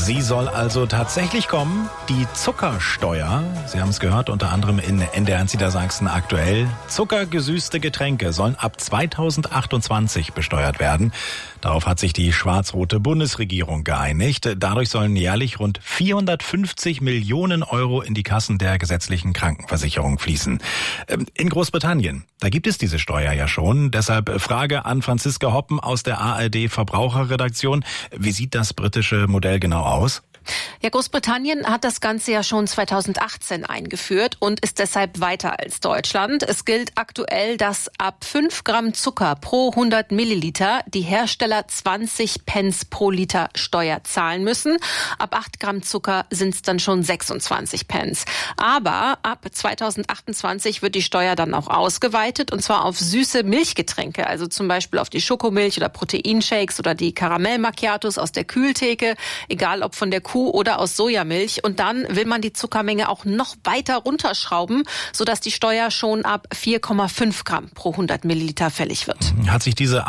Sie soll also tatsächlich kommen, die Zuckersteuer. Sie haben es gehört, unter anderem in NDR Niedersachsen aktuell. Zuckergesüßte Getränke sollen ab 2028 besteuert werden. Darauf hat sich die schwarz-rote Bundesregierung geeinigt. Dadurch sollen jährlich rund 450 Millionen Euro in die Kassen der gesetzlichen Krankenversicherung fließen. In Großbritannien, da gibt es diese Steuer ja schon. Deshalb Frage an Franziska Hoppen aus der ARD Verbraucherredaktion. Wie sieht das britische Modell genau aus? Ja, Großbritannien hat das Ganze ja schon 2018 eingeführt und ist deshalb weiter als Deutschland. Es gilt aktuell, dass ab 5 Gramm Zucker pro 100 Milliliter die Hersteller 20 Pence pro Liter Steuer zahlen müssen. Ab 8 Gramm Zucker sind es dann schon 26 Pence. Aber ab 2028 wird die Steuer dann auch ausgeweitet, und zwar auf süße Milchgetränke, also zum Beispiel auf die Schokomilch oder Proteinshakes oder die Karamell-Macchiatos aus der Kühltheke, egal ob von der Kuh oder aus Sojamilch. Und dann will man die Zuckermenge auch noch weiter runterschrauben, sodass die Steuer schon ab 4,5 Gramm pro 100 Milliliter fällig wird. Hat sich diese